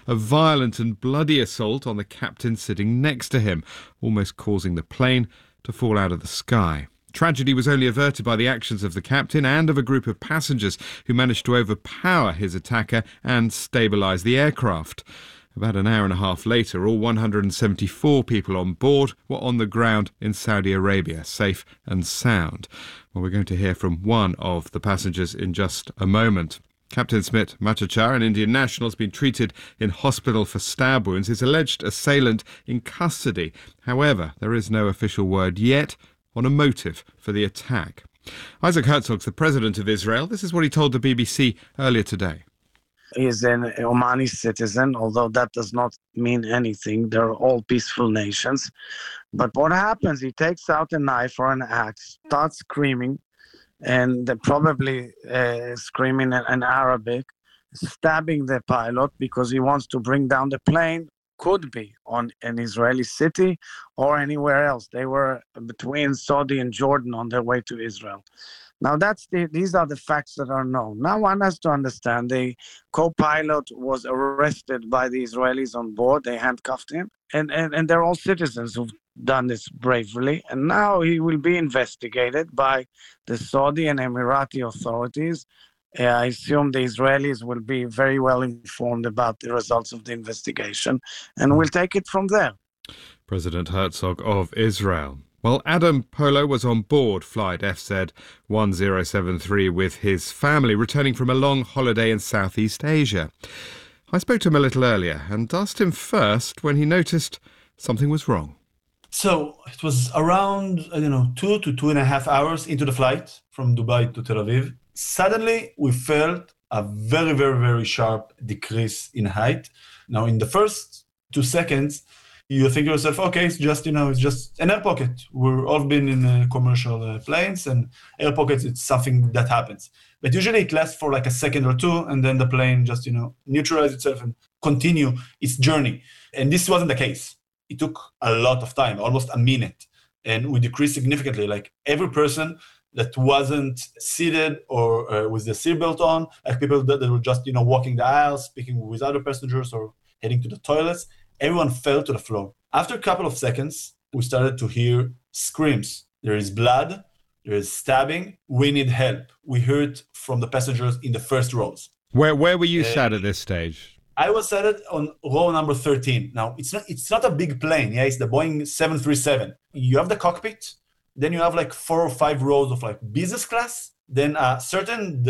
a violent and bloody assault on the captain sitting next to him, almost causing the plane to fall out of the sky. Tragedy was only averted by the actions of the captain and of a group of passengers who managed to overpower his attacker and stabilise the aircraft. About an hour and a half later, all 174 people on board were on the ground in Saudi Arabia, safe and sound. Well, we're going to hear from one of the passengers in just a moment. Captain Smit Machachar, an Indian national, has been treated in hospital for stab wounds. His alleged assailant in custody. However, there is no official word yet on a motive for the attack. Isaac Herzog's the president of Israel. This is what he told the BBC earlier today. He's an Omani citizen, although that does not mean anything. They're all peaceful nations. But what happens, he takes out a knife or an axe, starts screaming, and probably screaming in Arabic, stabbing the pilot because he wants to bring down the plane. Could be on an Israeli city or anywhere else. They were between Saudi and Jordan on their way to Israel. Now, these are the facts that are known. Now, one has to understand the co-pilot was arrested by the Israelis on board. They handcuffed him. And they're all citizens who've done this bravely. And now he will be investigated by the Saudi and Emirati authorities. I assume the Israelis will be very well informed about the results of the investigation, and we'll take it from there. President Herzog of Israel. Well, Adam Polo was on board flight FZ1073 with his family, returning from a long holiday in Southeast Asia. I spoke to him a little earlier and asked him first when he noticed something was wrong. So it was around, 2 to 2.5 hours into the flight from Dubai to Tel Aviv. Suddenly, we felt a very, very, very sharp decrease in height. Now, in the first 2 seconds, you think to yourself, okay, it's just an air pocket. We've all been in commercial planes, and air pockets, it's something that happens. But usually it lasts for like a second or two, and then the plane just, neutralizes itself and continue its journey. And this wasn't the case. It took a lot of time, almost a minute. And we decreased significantly. Like every person that wasn't seated or with the seatbelt on, like people that were just, walking the aisles, speaking with other passengers or heading to the toilets, everyone fell to the floor. After a couple of seconds, we started to hear screams. There is blood, there is stabbing, we need help. We heard from the passengers in the first rows. Where were you sat at this stage? I was sat on row number 13. Now, it's not a big plane. Yeah, it's the Boeing 737. You have the cockpit, then you have like 4 or 5 rows of like business class, then a curtain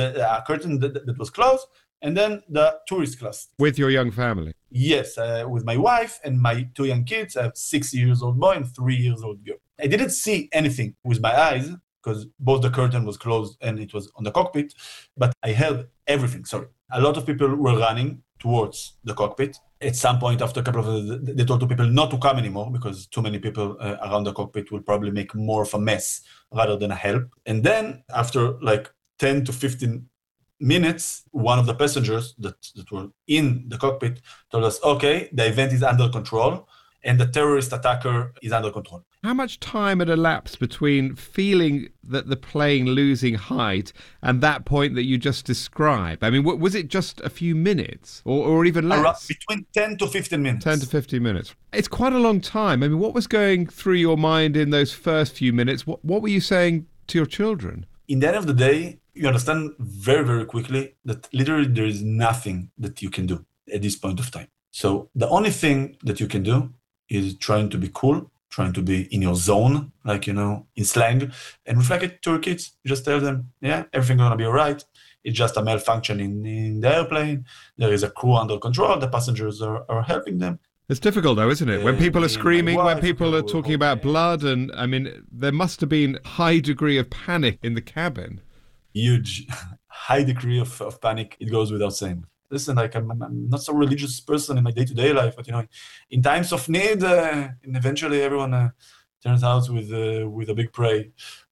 that was closed, and then the tourist class. With your young family? Yes, with my wife and my 2 young kids. I have 6-year-old boy and 3-year-old girl. I didn't see anything with my eyes because both the curtain was closed and it was on the cockpit, but I held everything. Sorry. A lot of people were running towards the cockpit. At some point, after a couple of they told the people not to come anymore because too many people around the cockpit will probably make more of a mess rather than a help. And then after like 10 to 15 minutes, one of the passengers that were in the cockpit told us, okay, the event is under control and the terrorist attacker is under control. How much time had elapsed between feeling that the plane losing height and that point that you just described? I mean, was it just a few minutes or even less? Between 10 to 15 minutes. 10 to 15 minutes. It's quite a long time. I mean, what was going through your mind in those first few minutes? What were you saying to your children? In the end of the day, you understand very, very quickly that literally there is nothing that you can do at this point of time. So the only thing that you can do is trying to be cool, trying to be in your zone, like, in slang, and reflect it to your kids. Just tell them, yeah, everything's going to be all right. It's just a malfunction in the airplane. There is a crew under control. The passengers are helping them. It's difficult, though, isn't it? When people are screaming, when people are talking about blood, and I mean, there must have been a high degree of panic in the cabin. Huge, high degree of panic. It goes without saying. Listen, like I'm not so religious person in my day-to-day life, but in times of need, and eventually everyone turns out with a big prayer,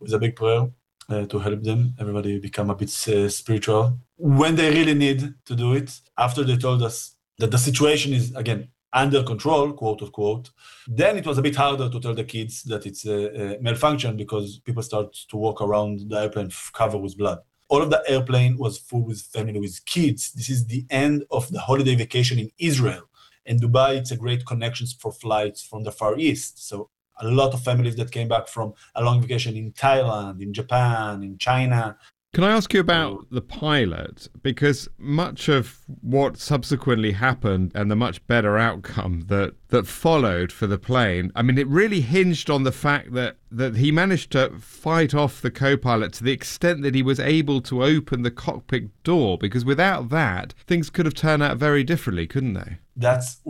to help them. Everybody become a bit spiritual when they really need to do it. After they told us that the situation is again under control, quote unquote, then it was a bit harder to tell the kids that it's a malfunction because people start to walk around the airplane covered with blood. All of the airplane was full with family, with kids. This is the end of the holiday vacation in Israel. And Dubai, it's a great connections for flights from the Far East. So a lot of families that came back from a long vacation in Thailand, in Japan, in China. Can I ask you about the pilot? Because much of what subsequently happened and the much better outcome that followed for the plane, I mean, it really hinged on the fact that he managed to fight off the co-pilot to the extent that he was able to open the cockpit door, because without that, things could have turned out very differently, couldn't they? That's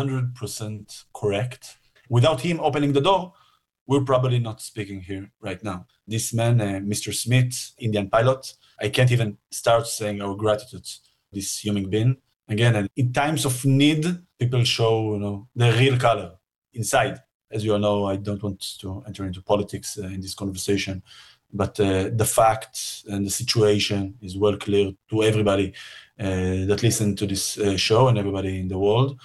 100% correct. Without him opening the door, we're probably not speaking here right now. This man, Mr. Smith, Indian pilot, I can't even start saying our gratitude to this human being. Again, in times of need, people show, the real color inside. As you all know, I don't want to enter into politics in this conversation, but the fact and the situation is well clear to everybody that listen to this show and everybody in the world.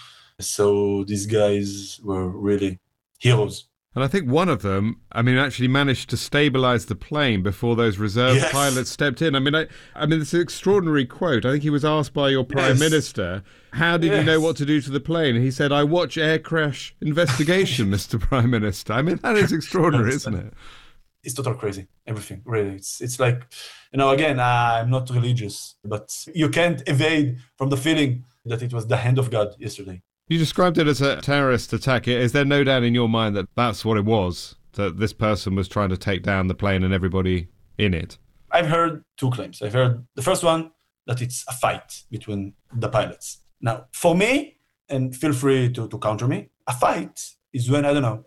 So these guys were really heroes. And I think one of them, actually managed to stabilize the plane before those reserve pilots stepped in. I mean, it's an extraordinary quote. I think he was asked by your Prime Minister, how did you know what to do to the plane? And he said, I watch air crash investigation, Mr. Prime Minister. I mean, that is extraordinary, isn't it? It's total crazy, everything, really. It's like, again, I'm not religious, but you can't evade from the feeling that it was the hand of God yesterday. You described it as a terrorist attack. Is there no doubt in your mind that that's what it was, that this person was trying to take down the plane and everybody in it? I've heard two claims. I've heard the first one, that it's a fight between the pilots. Now, for me, and feel free to counter me, a fight is when,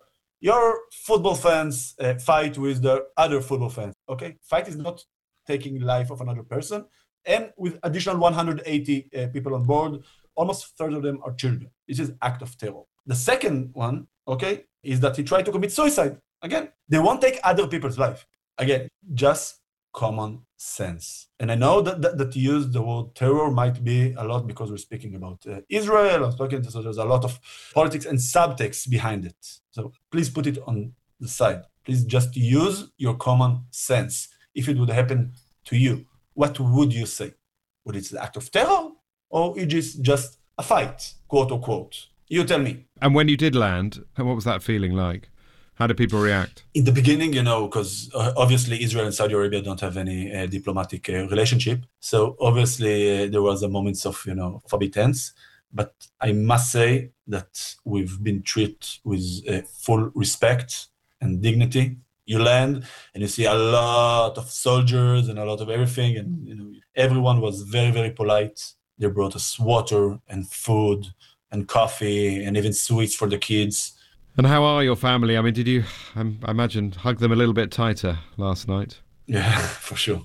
your football fans fight with the other football fans, okay? Fight is not taking life of another person. And with additional 180 people on board, almost a third of them are children. This is act of terror. The second one, okay, is that he tried to commit suicide. Again, they won't take other people's life. Again, just common sense. And I know that you use the word terror might be a lot because we're speaking about Israel, so there's a lot of politics and subtext behind it. So please put it on the side. Please just use your common sense. If it would happen to you, what would you say? Would it be an act of terror? Or it is just a fight, quote unquote? You tell me. And when you did land, what was that feeling like? How did people react? In the beginning, because obviously Israel and Saudi Arabia don't have any diplomatic relationship. So obviously there was a moments of, of a bit tense. But I must say that we've been treated with full respect and dignity. You land and you see a lot of soldiers and a lot of everything. And, everyone was very, very polite. They brought us water and food and coffee and even sweets for the kids. And how are your family? Did you, I imagine, hug them a little bit tighter last night? Yeah, for sure.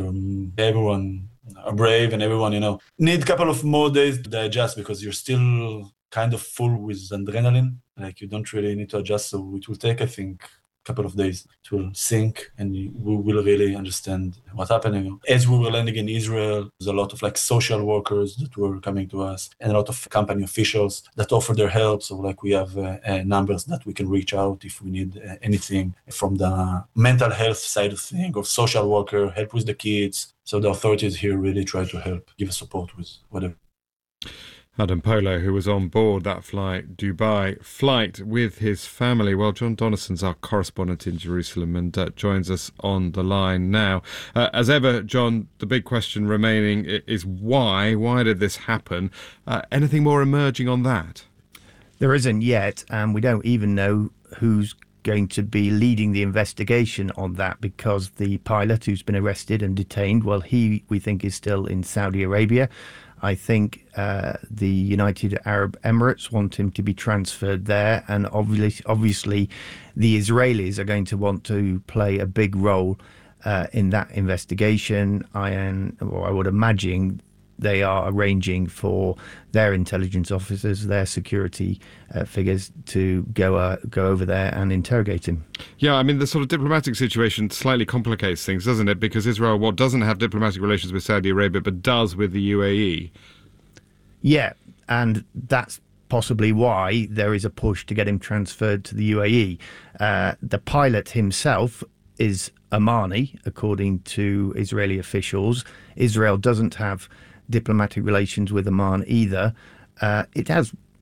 Everyone are brave and everyone, need a couple of more days to digest because you're still kind of full with adrenaline. Like you don't really need to adjust. So it will take, I think, couple of days it will sink and we will really understand what's happening. As we were landing in Israel, there's a lot of social workers that were coming to us and a lot of company officials that offer their help. So we have numbers that we can reach out if we need anything from the mental health side of things or social worker, help with the kids. So the authorities here really try to help, give us support with whatever. Adam Polo, who was on board that Dubai flight with his family. Well, John Donaldson's our correspondent in Jerusalem and joins us on the line now. As ever, John, the big question remaining is why? Why did this happen? Anything more emerging on that? There isn't yet, and we don't even know who's going to be leading the investigation on that because the pilot who's been arrested and detained, we think is still in Saudi Arabia. I think the United Arab Emirates want him to be transferred there, and obviously the Israelis are going to want to play a big role in that investigation. I would imagine they are arranging for their intelligence officers, their security figures to go over there and interrogate him. Yeah, the sort of diplomatic situation slightly complicates things, doesn't it? Because Israel, doesn't have diplomatic relations with Saudi Arabia, but does with the UAE. Yeah, and that's possibly why there is a push to get him transferred to the UAE. The pilot himself is Omani, according to Israeli officials. Israel doesn't have diplomatic relations with Oman either. It has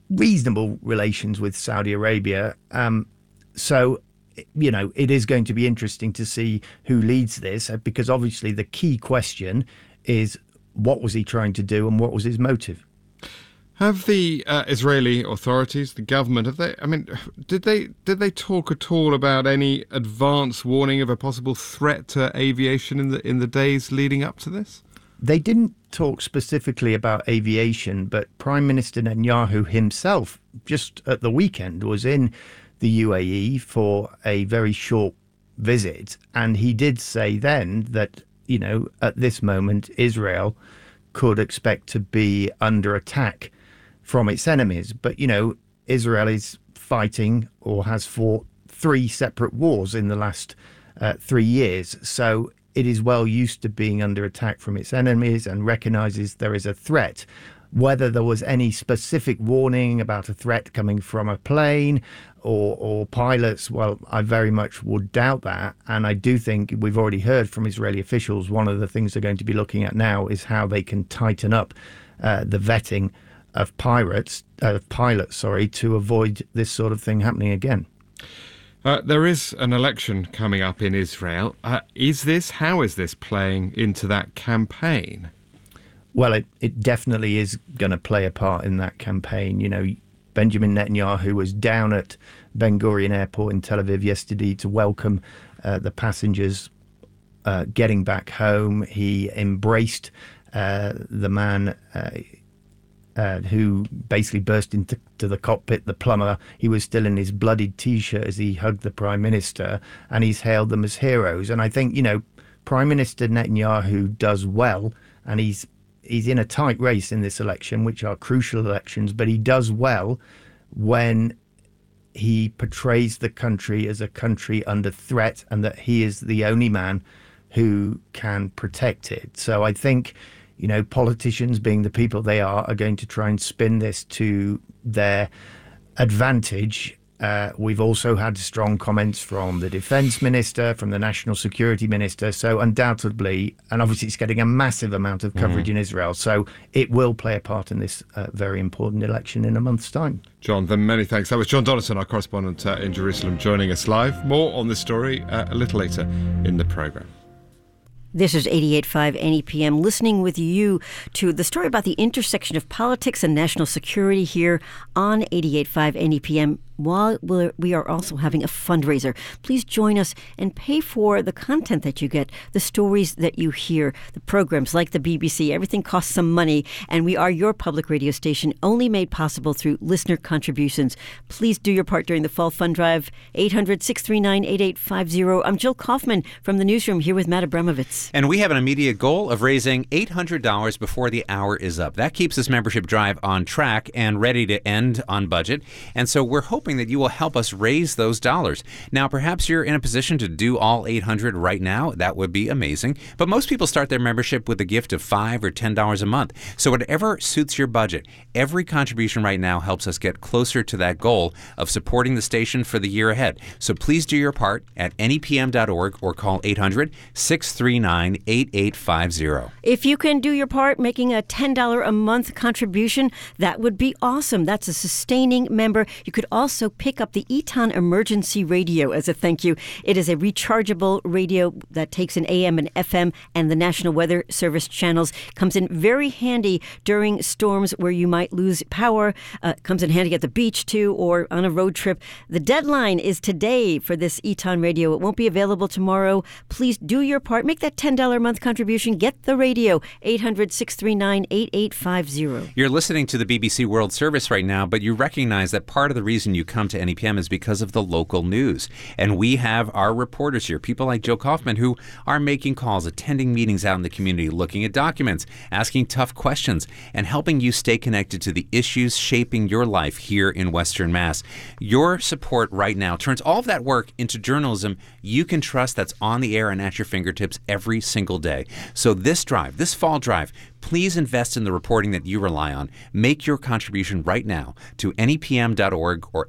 reasonable relations with Saudi Arabia. So, it is going to be interesting to see who leads this, because obviously the key question is, what was he trying to do and what was his motive? Have the Israeli authorities, the government, did they talk at all about any advance warning of a possible threat to aviation in the days leading up to this? They didn't talk specifically about aviation, but Prime Minister Netanyahu himself, just at the weekend, was in the UAE for a very short visit, and he did say then that, at this moment, Israel could expect to be under attack from its enemies. But, Israel is fighting, or has fought, 3 separate wars in the last 3 years. So it is well used to being under attack from its enemies and recognizes there is a threat. Whether there was any specific warning about a threat coming from a plane or pilots, well, I very much would doubt that. And I do think we've already heard from Israeli officials, one of the things they're going to be looking at now is how they can tighten up the vetting of pilots, to avoid this sort of thing happening again. There is an election coming up in Israel. How is this playing into that campaign? Well, it definitely is going to play a part in that campaign. Benjamin Netanyahu was down at Ben Gurion Airport in Tel Aviv yesterday to welcome the passengers getting back home. He embraced the man who basically burst into the cockpit, the plumber. He was still in his bloodied T-shirt as he hugged the Prime Minister, and he's hailed them as heroes. And I think, Prime Minister Netanyahu does well, and he's in a tight race in this election, which are crucial elections, but he does well when he portrays the country as a country under threat and that he is the only man who can protect it. So I think, politicians, being the people they are going to try and spin this to their advantage. We've also had strong comments from the defense minister, from the national security minister. So undoubtedly, and obviously it's getting a massive amount of coverage in Israel. So it will play a part in this very important election in a month's time. John, many thanks. That was John Donison, our correspondent in Jerusalem, joining us live. More on this story a little later in the programme. This is 88.5 NEPM, listening with you to the story about the intersection of politics and national security here on 88.5 NEPM. While we are also having a fundraiser, please join us and pay for the content that you get, the stories that you hear, the programs like the BBC. Everything costs some money, and we are your public radio station, only made possible through listener contributions. Please do your part during the Fall Fund Drive, 800-639-8850. I'm Jill Kaufman from the newsroom, here with Matt Abramovitz. And we have an immediate goal of raising $800 before the hour is up. That keeps this membership drive on track and ready to end on budget. And so we're hoping that you will help us raise those dollars. Now, perhaps you're in a position to do all 800 right now. That would be amazing. But most people start their membership with a gift of $5 or $10 a month. So whatever suits your budget, every contribution right now helps us get closer to that goal of supporting the station for the year ahead. So please do your part at nepm.org or call 800-639-8850. If you can do your part, making a $10 a month contribution, that would be awesome. That's a sustaining member. You could also pick up the Eton Emergency Radio as a thank you. It is a rechargeable radio that takes an AM and FM and the National Weather Service channels. Comes in very handy during storms where you might lose power. Comes in handy at the beach, too, or on a road trip. The deadline is today for this Eton Radio. It won't be available tomorrow. Please do your part. Make that $10 a month contribution. Get the radio. 800-639-8850. You're listening to the BBC World Service right now, but you recognize that part of the reason you come to NEPM is because of the local news. And we have our reporters here, people like Joe Kaufman, who are making calls, attending meetings out in the community, looking at documents, asking tough questions, and helping you stay connected to the issues shaping your life here in Western Mass. Your support right now turns all of that work into journalism you can trust, that's on the air and at your fingertips every single day. So this drive, this fall drive, Please invest in the reporting that you rely on. Make your contribution right now to NEPM.org or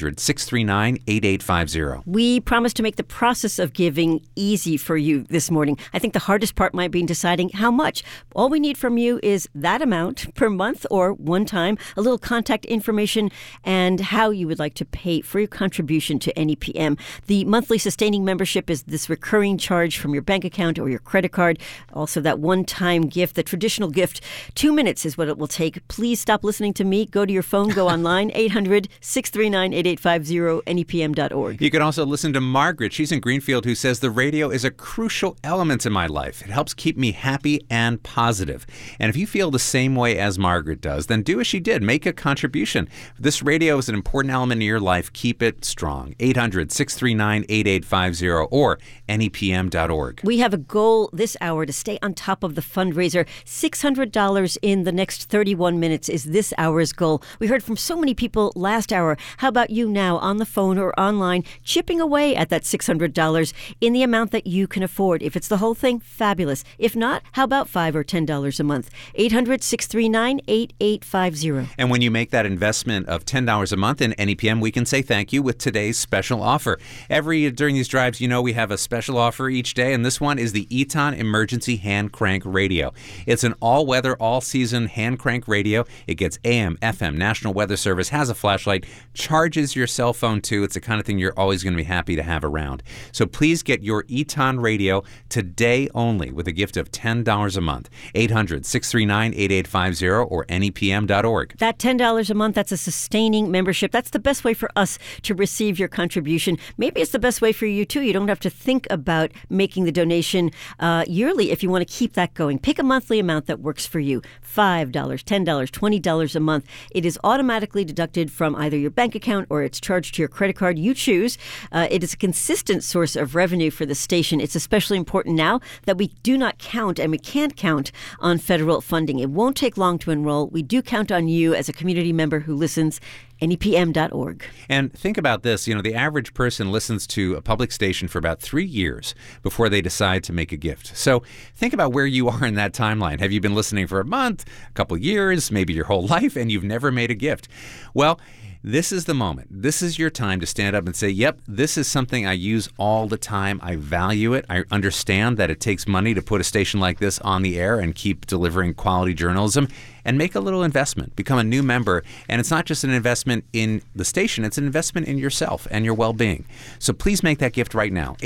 800-639-8850. We promise to make the process of giving easy for you this morning. I think the hardest part might be in deciding how much. All we need from you is that amount per month or one time, a little contact information, and how you would like to pay for your contribution to NEPM. The monthly sustaining membership is this recurring charge from your bank account or your credit card. Also, that one-time gift, the traditional gift. 2 minutes is what it will take. Please stop listening to me. Go to your phone, go online, 800-639-8850, NEPM.org. You can also listen to Margaret. She's in Greenfield, who says the radio is a crucial element in my life. It helps keep me happy and positive. And if you feel the same way as Margaret does, then do as she did. Make a contribution. This radio is an important element in your life. Keep it strong. 800-639-8850 or NEPM.org. We have a goal this hour to stay on top of the fundraiser. $600 in the next 31 minutes is this hour's goal. We heard from so many people last hour. How about you now on the phone or online, chipping away at that $600 in the amount that you can afford? If it's the whole thing, fabulous. If not, how about $5 or $10 a month? 800-639-8850. And when you make that investment of $10 a month in NEPM, we can say thank you with today's special offer. During these drives, we have a special offer each day, and this one is the Eton Emergency Hand Crank Radio. It's an all-weather, all-season hand crank radio. It gets AM, FM, National Weather Service, has a flashlight, charges your cell phone too. It's the kind of thing you're always going to be happy to have around. So please get your Eton radio today only with a gift of $10 a month. 800-639-8850 or NEPM.org. That $10 a month, that's a sustaining membership. That's the best way for us to receive your contribution. Maybe it's the best way for you too. You don't have to think about making the donation yearly if you want to keep that going. Pick a monthly amount that works for you. $5, $10, $20 a month. It is automatically deducted from either your bank account or it's charged to your credit card. You choose. It is a consistent source of revenue for the station. It's especially important now that we do not count and we can't count on federal funding. It won't take long to enroll. We do count on you as a community member who listens. NEPM.org. And think about this. The average person listens to a public station for about 3 years before they decide to make a gift. So think about where you are in that timeline. Have you been listening for a month, a couple years, maybe your whole life, and you've never made a gift? Well, this is the moment. This is your time to stand up and say, yep, this is something I use all the time. I value it. I understand that it takes money to put a station like this on the air and keep delivering quality journalism. And make a little investment. Become a new member. And it's not just an investment in the station. It's an investment in yourself and your well-being. So please make that gift right now.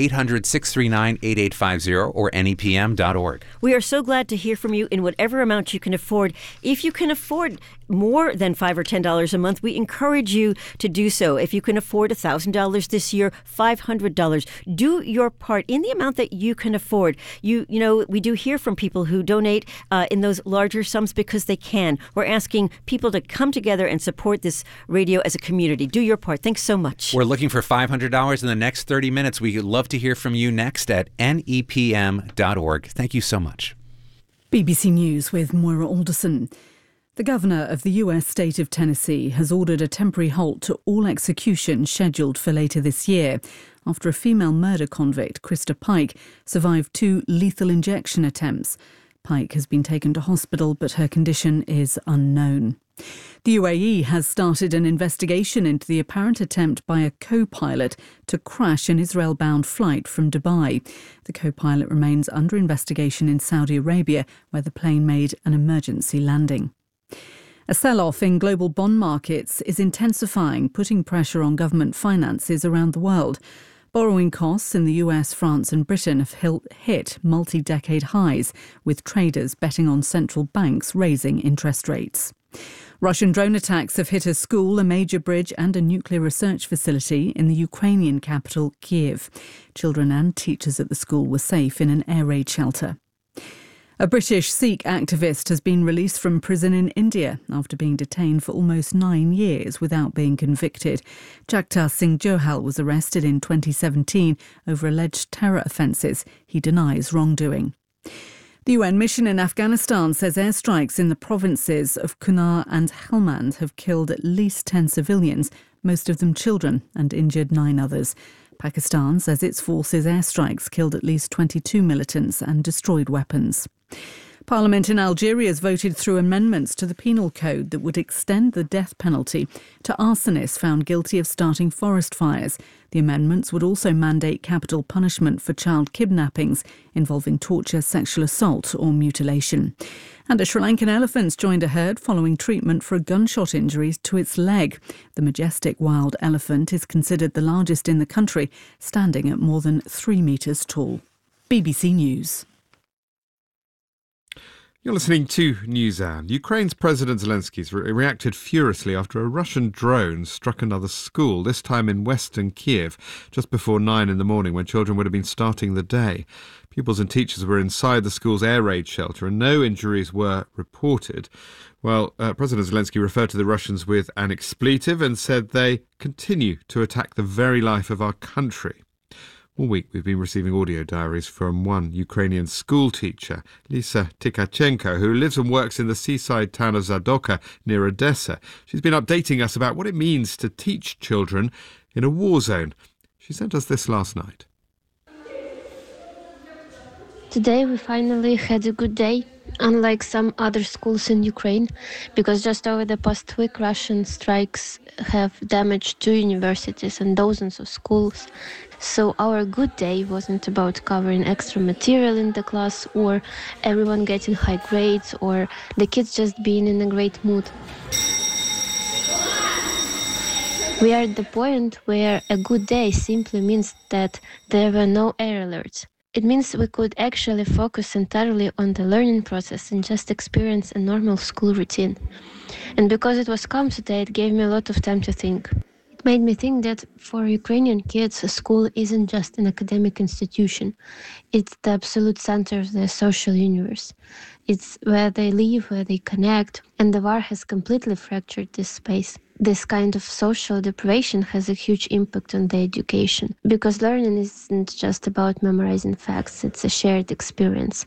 800-639-8850 or NEPM.org. We are so glad to hear from you in whatever amount you can afford. If you can afford more than $5 or $10 a month, we encourage you to do so. If you can afford $1,000 this year, $500, do your part in the amount that you can afford. We do hear from people who donate in those larger sums because they can. We're asking people to come together and support this radio as a community. Do your part. Thanks so much. We're looking for $500 in the next 30 minutes. We'd love to hear from you next at NEPM.org. Thank you so much. BBC News with Moira Alderson. The governor of the U.S. state of Tennessee has ordered a temporary halt to all executions scheduled for later this year after a female murder convict, Krista Pike, survived 2 lethal injection attempts. Pike has been taken to hospital, but her condition is unknown. The UAE has started an investigation into the apparent attempt by a co-pilot to crash an Israel-bound flight from Dubai. The co-pilot remains under investigation in Saudi Arabia, where the plane made an emergency landing. A sell-off in global bond markets is intensifying, putting pressure on government finances around the world. Borrowing costs in the US, France and Britain have hit multi-decade highs, with traders betting on central banks raising interest rates. Russian drone attacks have hit a school, a major bridge and a nuclear research facility in the Ukrainian capital, Kyiv. Children and teachers at the school were safe in an air raid shelter. A British Sikh activist has been released from prison in India after being detained for almost 9 years without being convicted. Jagtar Singh Johal was arrested in 2017 over alleged terror offences. He denies wrongdoing. The UN mission in Afghanistan says airstrikes in the provinces of Kunar and Helmand have killed at least 10 civilians, most of them children, and injured 9 others. Pakistan says its forces' airstrikes killed at least 22 militants and destroyed weapons. Parliament in Algeria has voted through amendments to the penal code that would extend the death penalty to arsonists found guilty of starting forest fires. The amendments would also mandate capital punishment for child kidnappings involving torture, sexual assault or mutilation. And a Sri Lankan elephant's joined a herd following treatment for a gunshot injury to its leg. The majestic wild elephant is considered the largest in the country, standing at more than 3 metres tall. BBC News. You're listening to NewsHour. Ukraine's President Zelensky reacted furiously after a Russian drone struck another school, this time in western Kiev, just before 9 in the morning when children would have been starting the day. Pupils and teachers were inside the school's air raid shelter and no injuries were reported. Well, President Zelensky referred to the Russians with an expletive and said they continue to attack the very life of our country. All week we've been receiving audio diaries from one Ukrainian school teacher, Lisa Tkachenko, who lives and works in the seaside town of Zadoka near Odessa. She's been updating us about what it means to teach children in a war zone. She sent us this last night. Today we finally had a good day, unlike some other schools in Ukraine, because just over the past week Russian strikes have damaged 2 universities and dozens of schools. So our good day wasn't about covering extra material in the class or everyone getting high grades or the kids just being in a great mood. We are at the point where a good day simply means that there were no air alerts. It means we could actually focus entirely on the learning process and just experience a normal school routine. And because it was calm today, it gave me a lot of time to think. It made me think that for Ukrainian kids, a school isn't just an academic institution. It's the absolute center of their social universe. It's where they live, where they connect, and the war has completely fractured this space. This kind of social deprivation has a huge impact on their education, because learning isn't just about memorizing facts, it's a shared experience.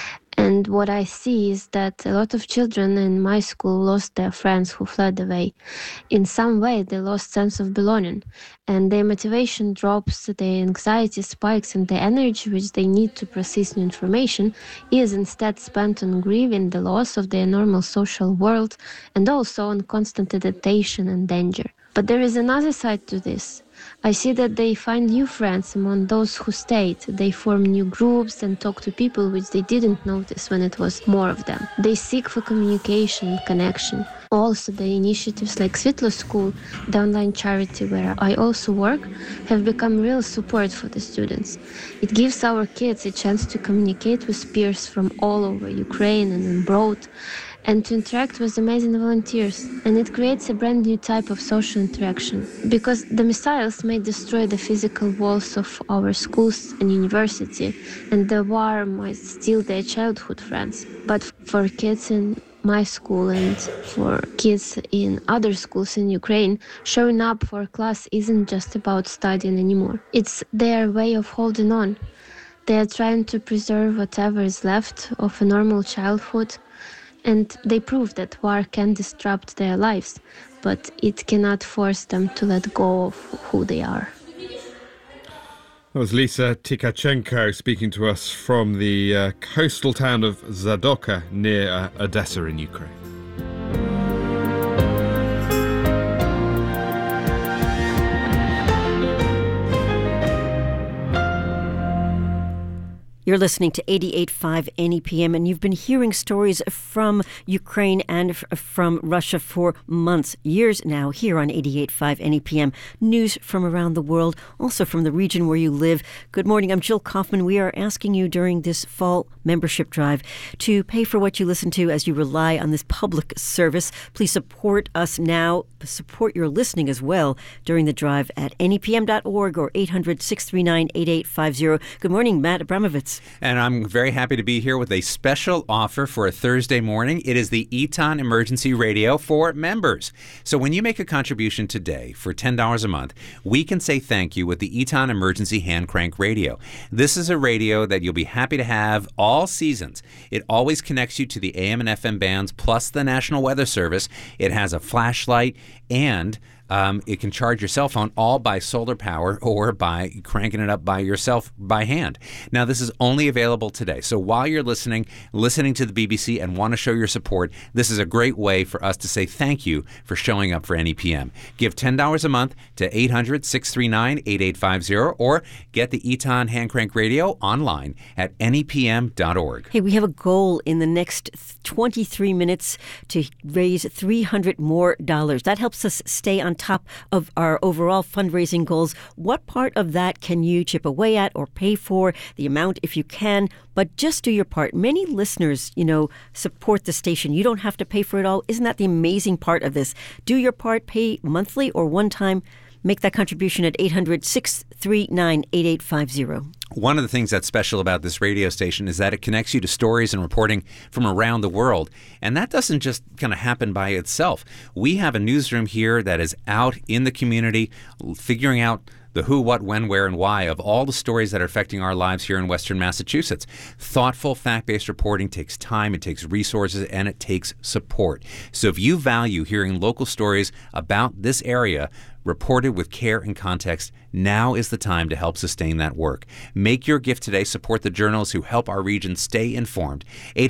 And what I see is that a lot of children in my school lost their friends who fled away. In some way, they lost sense of belonging, and their motivation drops, their anxiety spikes, and the energy which they need to process new information is instead spent on grieving the loss of their normal social world and also on constant adaptation and danger. But there is another side to this. I see that they find new friends among those who stayed. They form new groups and talk to people which they didn't notice when it was more of them. They seek for communication and connection. Also, the initiatives like Svetlo School, the online charity where I also work, have become real support for the students. It gives our kids a chance to communicate with peers from all over Ukraine and abroad, and to interact with amazing volunteers. And it creates a brand new type of social interaction, because the missiles may destroy the physical walls of our schools and university, and the war might steal their childhood friends. But for kids in my school and for kids in other schools in Ukraine, showing up for class isn't just about studying anymore. It's their way of holding on. They are trying to preserve whatever is left of a normal childhood, and they prove that war can disrupt their lives, but it cannot force them to let go of who they are. That was Lisa Tkachenko speaking to us from the coastal town of Zadoka near Odessa in Ukraine. You're listening to 88.5 NEPM, and you've been hearing stories from Ukraine and from Russia for months, years now, here on 88.5 NEPM. News from around the world, also from the region where you live. Good morning, I'm Jill Kaufman. We are asking you during this fall membership drive to pay for what you listen to as you rely on this public service. Please support us now. Support your listening as well during the drive at nepm.org or 800-639-8850. Good morning, Matt Abramovitz. And I'm very happy to be here with a special offer for a Thursday morning. It is the Eton Emergency Radio for members. So when you make a contribution today for $10 a month, we can say thank you with the Eton Emergency Hand Crank Radio. This is a radio that you'll be happy to have all seasons. It always connects you to the AM and FM bands plus the National Weather Service. It has a flashlight and It can charge your cell phone all by solar power or by cranking it up by yourself by hand. Now, this is only available today. So while you're listening to the BBC and want to show your support, this is a great way for us to say thank you for showing up for NEPM. Give $10 a month to 800-639-8850 or get the Eton Hand Crank Radio online at nepm.org. Hey, we have a goal in the next 23 minutes to raise $300 more. That helps us stay on top of our overall fundraising goals. What part of that can you chip away at or pay for? The amount if you can, but just do your part. Many listeners, support the station. You don't have to pay for it all. Isn't that the amazing part of this? Do your part, pay monthly or one time. Make that contribution at 800-639-8850. One of the things that's special about this radio station is that it connects you to stories and reporting from around the world. And that doesn't just kind of happen by itself. We have a newsroom here that is out in the community figuring out the who, what, when, where, and why of all the stories that are affecting our lives here in Western Massachusetts. Thoughtful, fact-based reporting takes time, it takes resources, and it takes support. So if you value hearing local stories about this area, reported with care and context, now is the time to help sustain that work. Make your gift today. Support the journalists who help our region stay informed.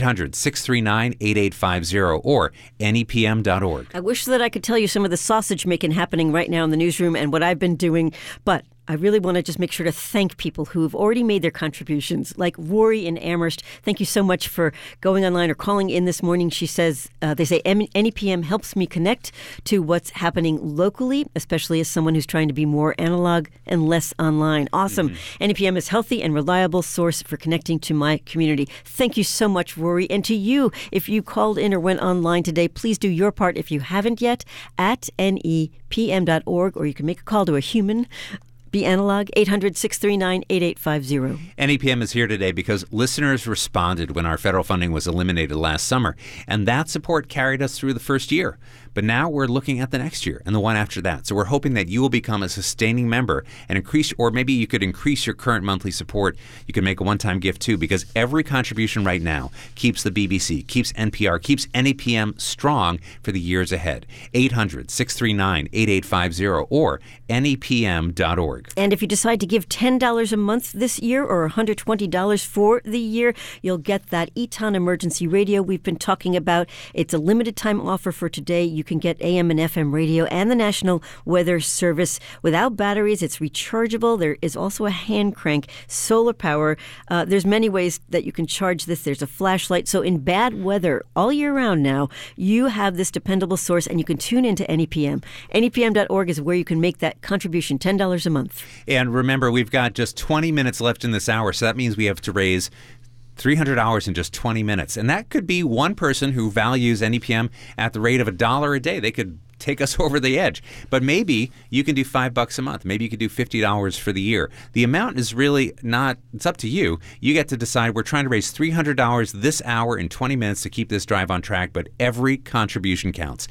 800-639-8850 or nepm.org. I wish that I could tell you some of the sausage making happening right now in the newsroom and what I've been doing, but I really want to just make sure to thank people who've already made their contributions, like Rory in Amherst. Thank you so much for going online or calling in this morning. She says, they say, NEPM helps me connect to what's happening locally, especially as someone who's trying to be more analog and less online. Awesome. Mm-hmm. NEPM is healthy and reliable source for connecting to my community. Thank you so much, Rory. And to you, if you called in or went online today, please do your part if you haven't yet at nepm.org, or you can make a call to a human. Be analog, 800-639-8850. NEPM is here today because listeners responded when our federal funding was eliminated last summer, and that support carried us through the first year. But now we're looking at the next year and the one after that. So we're hoping that you will become a sustaining member and increase, or maybe you could increase your current monthly support. You can make a one-time gift too, because every contribution right now keeps the BBC, keeps NPR, keeps NEPM strong for the years ahead. 800-639-8850 or nepm.org. And if you decide to give $10 a month this year or $120 for the year, you'll get that Eton Emergency Radio we've been talking about. It's a limited time offer for today. You can get AM and FM radio and the National Weather Service without batteries. It's rechargeable. There is also a hand crank, solar power. There's many ways that you can charge this. There's a flashlight. So in bad weather all year round now, you have this dependable source and you can tune into NEPM. NEPM.org is where you can make that contribution, $10 a month. And remember, we've got just 20 minutes left in this hour, so that means we have to raise $300 in just 20 minutes. And that could be one person who values NEPM at the rate of $1 a day. They could take us over the edge. But maybe you can do $5 a month. Maybe you could do $50 for the year. The amount is really not, it's up to you. You get to decide. We're trying to raise $300 this hour in 20 minutes to keep this drive on track, but every contribution counts.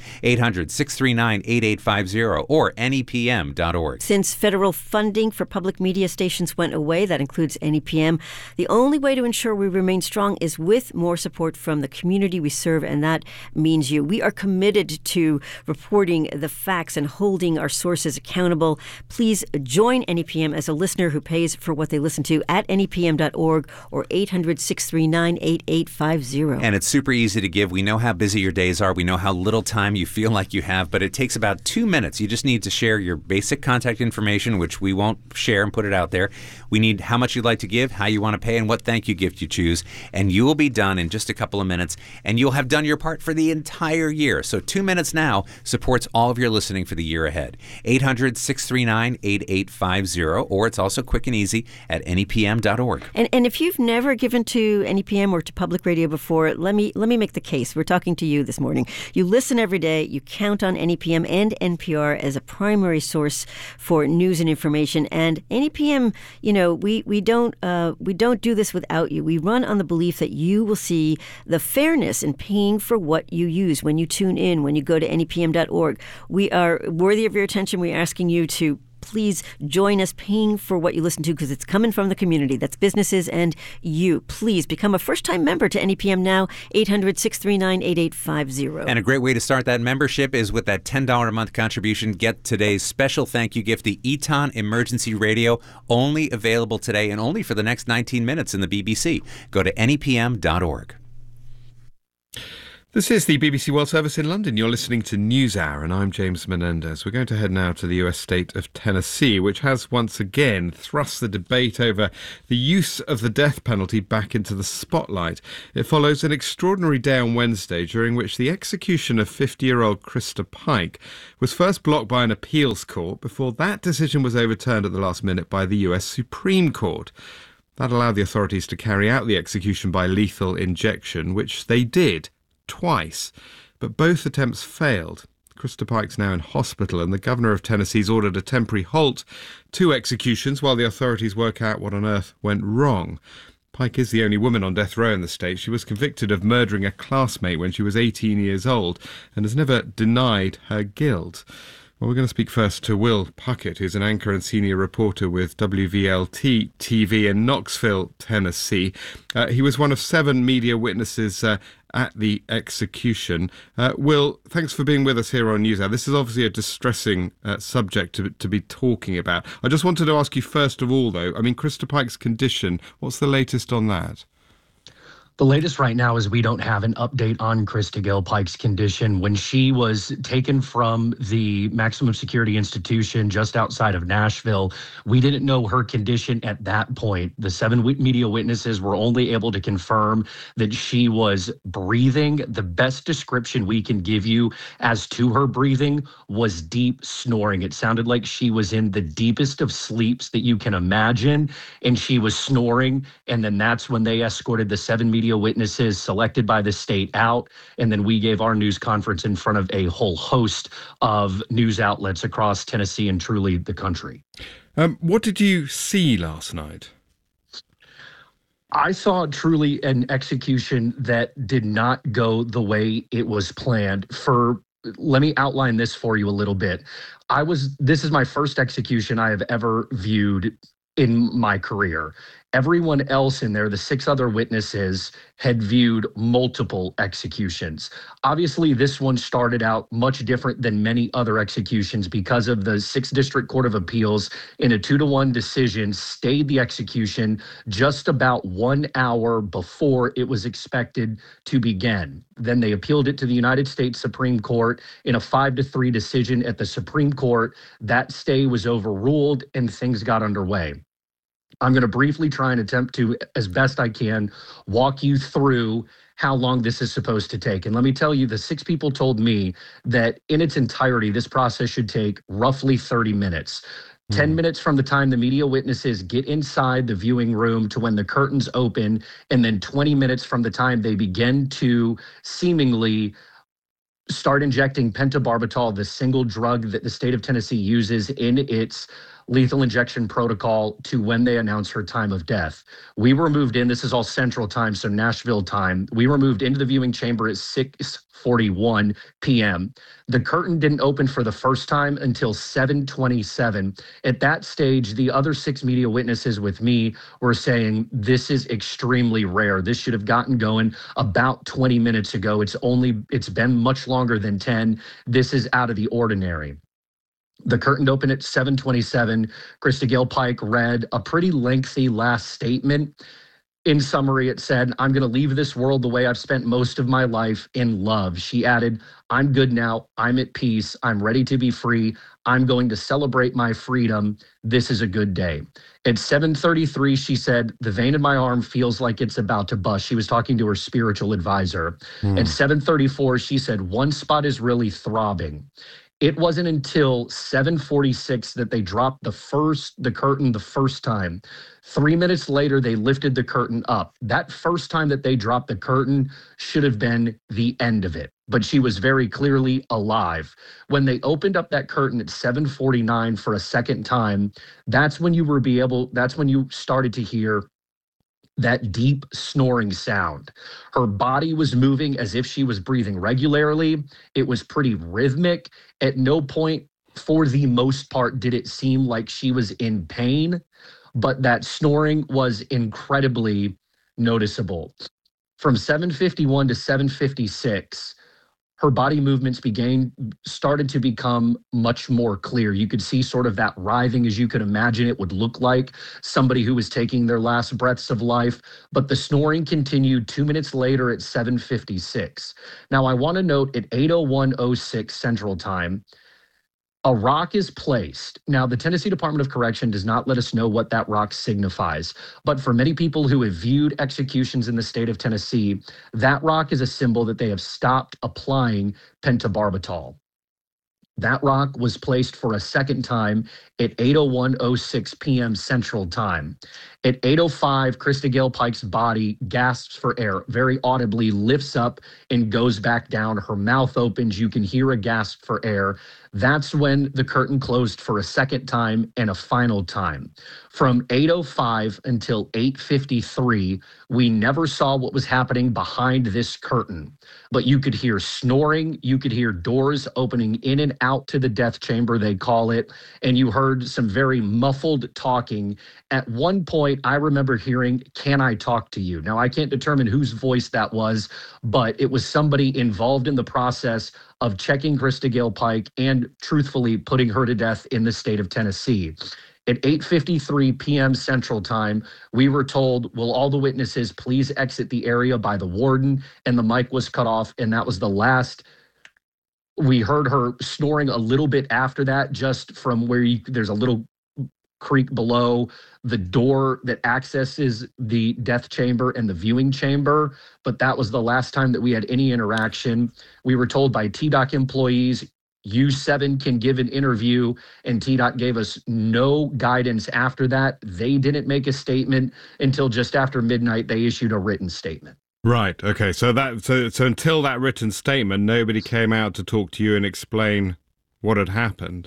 800-639-8850 or nepm.org. Since federal funding for public media stations went away, that includes NEPM, the only way to ensure we remain strong is with more support from the community we serve, and that means you. We are committed to reporting the facts and holding our sources accountable. Please join NEPM as a listener who pays for what they listen to at nepm.org or 800-639-8850. And it's super easy to give. We know how busy your days are. We know how little time you feel like you have, but it takes about 2 minutes. You just need to share your basic contact information, which we won't share and put it out there. We need how much you'd like to give, how you want to pay, and what thank you gift you choose. And you will be done in just a couple of minutes, and you'll have done your part for the entire year. So 2 minutes now supports all of your listening for the year ahead. 800-639-8850, or it's also quick and easy at nepm.org. And if you've never given to NEPM or to public radio before, let me make the case. We're talking to you this morning. You listen every day. You count on NEPM and NPR as a primary source for news and information. And NEPM, we don't do this without you. We run on the belief that you will see the fairness in paying for what you use when you tune in, when you go to nepm.org. We are worthy of your attention. We're asking you to Please join us paying for what you listen to because it's coming from the community. That's businesses and you. Please become a first-time member to NEPM now, 800-639-8850. And a great way to start that membership is with that $10 a month contribution. Get today's special thank you gift, the Eton Emergency Radio, only available today and only for the next 19 minutes in the BBC. Go to nepm.org. This is the BBC World Service in London. You're listening to NewsHour, and I'm James Menendez. We're going to head now to the US state of Tennessee, which has once again thrust the debate over the use of the death penalty back into the spotlight. It follows an extraordinary day on Wednesday during which the execution of 50-year-old Krista Pike was first blocked by an appeals court before that decision was overturned at the last minute by the US Supreme Court. That allowed the authorities to carry out the execution by lethal injection, which they did. Twice, but both attempts failed. Krista Pike's now in hospital, and the governor of Tennessee's ordered a temporary halt to executions while the authorities work out what on earth went wrong. Pike is the only woman on death row in the state. She was convicted of murdering a classmate when she was 18 years old and has never denied her guilt. Well, we're going to speak first to Will Puckett, who's an anchor and senior reporter with WVLT TV in Knoxville, Tennessee. He was one of 7 media witnesses at the execution. Will, thanks for being with us here on NewsHour. This is obviously a distressing subject to be talking about. I just wanted to ask you first of all, though, Krista Pike's condition, what's the latest on that? The latest right now is we don't have an update on Krista Gale Pike's condition. When she was taken from the maximum security institution just outside of Nashville, we didn't know her condition at that point. The 7 media witnesses were only able to confirm that she was breathing. The best description we can give you as to her breathing was deep snoring. It sounded like she was in the deepest of sleeps that you can imagine, and she was snoring. And then that's when they escorted the 7 media witnesses selected by the state out, and then we gave our news conference in front of a whole host of news outlets across Tennessee and truly the country. What did you see last night? I saw truly an execution that did not go the way it was planned. Let me outline this for you a little bit. This is my first execution I have ever viewed in my career. Everyone else in there, the 6 other witnesses, had viewed multiple executions. Obviously, this one started out much different than many other executions because of the 6th District Court of Appeals in a 2-1 decision stayed the execution just about 1 hour before it was expected to begin. Then they appealed it to the United States Supreme Court in a 5-3 decision at the Supreme Court. That stay was overruled and things got underway. I'm going to briefly try and attempt to, as best I can, walk you through how long this is supposed to take. And let me tell you, the 6 people told me that in its entirety, this process should take roughly 30 minutes. 10 minutes from the time the media witnesses get inside the viewing room to when the curtains open, and then 20 minutes from the time they begin to seemingly start injecting pentobarbital, the single drug that the state of Tennessee uses in its lethal injection protocol, to when they announce her time of death. We were moved in, this is all Central Time, so Nashville time. We were moved into the viewing chamber at 6:41 p.m. The curtain didn't open for the first time until 7:27. At that stage, the other 6 media witnesses with me were saying, this is extremely rare. This should have gotten going about 20 minutes ago. It's been much longer than 10. This is out of the ordinary. The curtain opened at 7:27. Krista Gale Pike read a pretty lengthy last statement. In summary, it said, "I'm going to leave this world the way I've spent most of my life, in love." She added, "I'm good now. I'm at peace. I'm ready to be free. I'm going to celebrate my freedom. This is a good day." At 7:33, she said, "The vein in my arm feels like it's about to bust." She was talking to her spiritual advisor. At 7:34, she said, "One spot is really throbbing." It wasn't until 7:46 that they dropped the curtain the first time. 3 minutes later, they lifted the curtain up. That first time that they dropped the curtain should have been the end of it, but she was very clearly alive. When they opened up that curtain at 7:49 for a second time, that's when you started to hear that deep snoring sound. Her body was moving as if she was breathing regularly. It was pretty rhythmic. At no point for the most part, did it seem like she was in pain, but that snoring was incredibly noticeable. From 7:51 to 7:56, her body movements started to become much more clear. You could see sort of that writhing as you could imagine it would look like somebody who was taking their last breaths of life. But the snoring continued 2 minutes later at 7:56. Now, I want to note at 8:01:06 Central Time, a rock is placed. Now, the Tennessee Department of Correction does not let us know what that rock signifies. But for many people who have viewed executions in the state of Tennessee, that rock is a symbol that they have stopped applying pentobarbital. That rock was placed for a second time at 8:01:06 p.m. Central Time. At 8:05, Krista Gale Pike's body gasps for air, very audibly lifts up and goes back down. Her mouth opens. You can hear a gasp for air. That's when the curtain closed for a second time and a final time. From 8:05 until 8:53, we never saw what was happening behind this curtain, but you could hear snoring. You could hear doors opening in and out to the death chamber, they call it, and you heard some very muffled talking. At one point, I remember hearing, "Can I talk to you?" Now, I can't determine whose voice that was, but it was somebody involved in the process of checking Krista Gale Pike and truthfully putting her to death in the state of Tennessee. At 8:53 p.m. Central Time, we were told, will all the witnesses please exit the area by the warden, and the mic was cut off, and that was the last. We heard her snoring a little bit after that, just from where there's a little creek below the door that accesses the death chamber and the viewing chamber, but that was the last time that we had any interaction. We were told by TDOC employees, U7 can give an interview, and TDOC gave us no guidance after that. They didn't make a statement until just after midnight. They issued a written statement. Right. Okay. So until that written statement, nobody came out to talk to you and explain what had happened.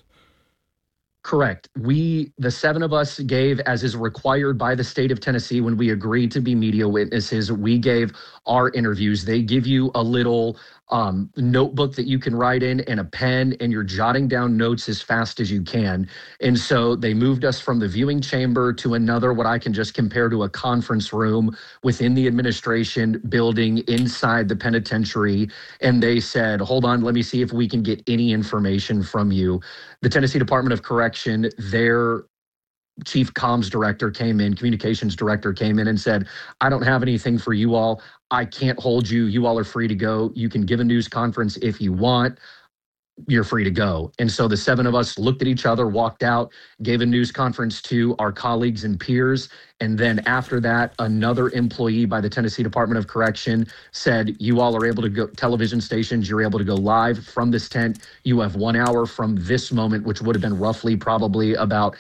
Correct. The seven of us gave, as is required by the state of Tennessee, when we agreed to be media witnesses, we gave our interviews. They give you a little notebook that you can write in and a pen, and you're jotting down notes as fast as you can. And so they moved us from the viewing chamber to another, what I can just compare to a conference room within the administration building inside the penitentiary. And they said, hold on, let me see if we can get any information from you. The Tennessee Department of Correction, their chief comms director communications director came in and said, I don't have anything for you all. I can't hold you. You all are free to go. You can give a news conference if you want. You're free to go. And so the seven of us looked at each other, walked out, gave a news conference to our colleagues and peers. And then after that, another employee by the Tennessee Department of Correction said, you all are able to go, television stations, you're able to go live from this tent. You have 1 hour from this moment, which would have been roughly probably about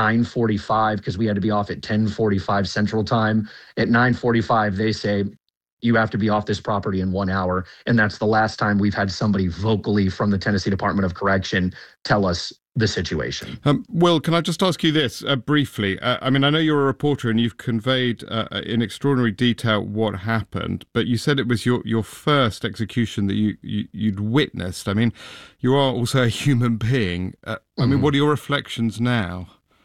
9:45, because we had to be off at 10:45 Central Time. At 9:45, they say, you have to be off this property in 1 hour. And that's the last time we've had somebody vocally from the Tennessee Department of Correction tell us the situation. Will, can I just ask you this briefly? I mean, I know you're a reporter and you've conveyed in extraordinary detail what happened, but you said it was your first execution that you'd witnessed. I mean, you are also a human being. I mean, what are your reflections now?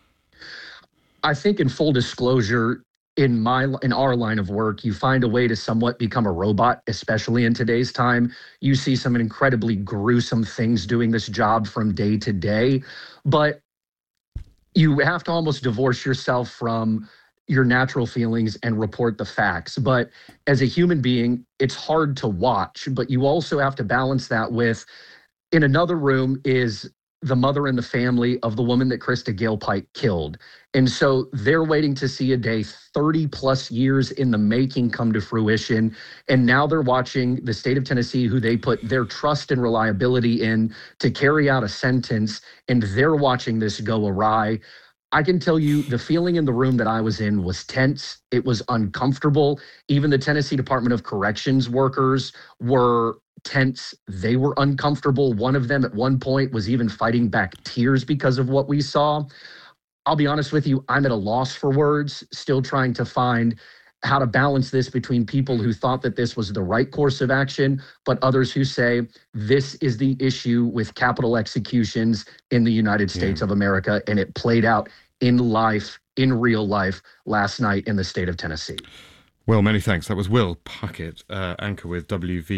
I think, in full disclosure, in our line of work, you find a way to somewhat become a robot, especially in today's time. You see some incredibly gruesome things doing this job from day to day, but you have to almost divorce yourself from your natural feelings and report the facts. But as a human being, it's hard to watch, but you also have to balance that with, in another room is the mother and the family of the woman that Krista Gale Pike killed. And so they're waiting to see a day 30 plus years in the making come to fruition. And now they're watching the state of Tennessee, who they put their trust and reliability in to carry out a sentence, and they're watching this go awry. I can tell you the feeling in the room that I was in was tense. It was uncomfortable. Even the Tennessee Department of Corrections workers were tense. They were uncomfortable. One of them at one point was even fighting back tears because of what we saw. I'll be honest with you, I'm at a loss for words, still trying to find how to balance this between people who thought that this was the right course of action, but others who say this is the issue with capital executions in the United States of America, and it played out in real life last night in the state of Tennessee. Will, many thanks. That was Will Puckett, anchor with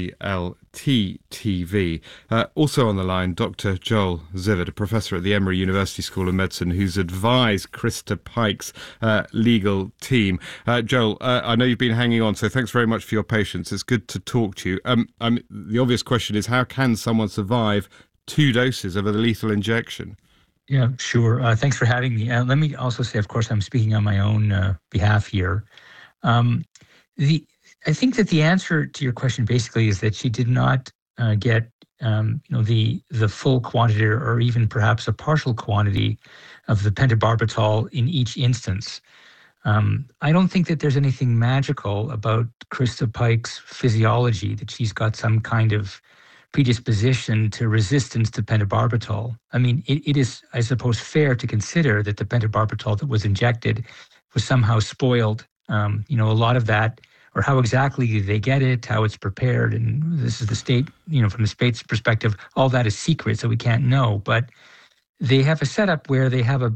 WVLT-TV. Also on the line, Dr. Joel Zivit, a professor at the Emory University School of Medicine, who's advised Krista Pike's legal team. Joel, I know you've been hanging on, so thanks very much for your patience. It's good to talk to you. The obvious question is, how can someone survive 2 doses of a lethal injection? Yeah, sure. Thanks for having me. Let me also say, of course, I'm speaking on my own behalf here. I think that the answer to your question basically is that she did not get the full quantity or even perhaps a partial quantity of the pentobarbital in each instance. I don't think that there's anything magical about Krista Pike's physiology, that she's got some kind of predisposition to resistance to pentobarbital. I mean, it is, I suppose, fair to consider that the pentobarbital that was injected was somehow spoiled. A lot of that, or how exactly they get it, how it's prepared, and this is the state, from the state's perspective, all that is secret, so we can't know. But they have a setup where they have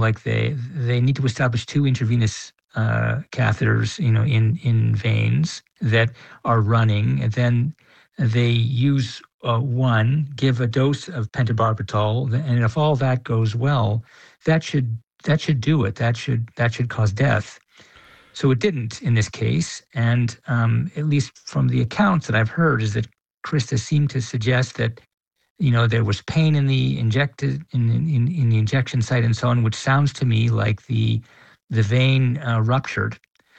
they need to establish 2 intravenous catheters, in veins that are running, and then they use one, give a dose of pentobarbital, and if all that goes well, that should do it. That should cause death. So it didn't in this case, and at least from the accounts that I've heard, is that Krista seemed to suggest that there was pain in the injection site and so on, which sounds to me like the vein ruptured.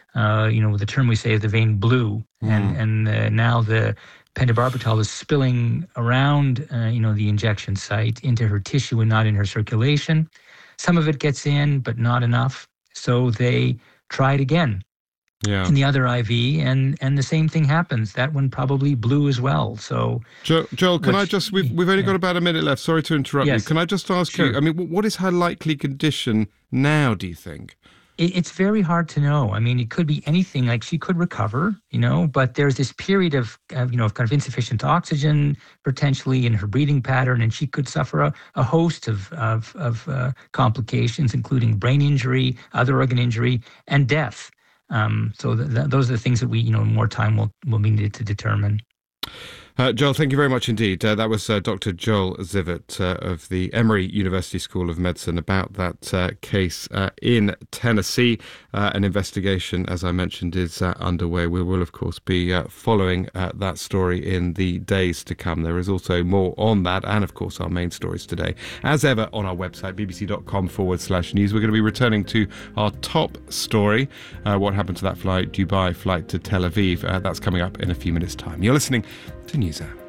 The term we say is the vein blew, and now the pentobarbital is spilling around the injection site into her tissue and not in her circulation. Some of it gets in, but not enough. So they try it again in the other IV, and the same thing happens. That one probably blew as well. So, Joel, can I just, we've only got about a minute left. Sorry to interrupt you. Can I just ask you, I mean, what is her likely condition now, do you think? It's very hard to know. I mean, it could be anything. Like, she could recover, but there's this period of kind of insufficient oxygen potentially in her breathing pattern, and she could suffer a host of complications, including brain injury, other organ injury, and death. So those are the things that we, more time will be needed to determine. Joel, thank you very much indeed. That was Dr. Joel Zivit of the Emory University School of Medicine about that case in Tennessee. An investigation, as I mentioned, is underway. We will, of course, be following that story in the days to come. There is also more on that and, of course, our main stories today, as ever, on our website, bbc.com/news. We're going to be returning to our top story, what happened to that Dubai flight to Tel Aviv. That's coming up in a few minutes' time. You're listening to NewsHour.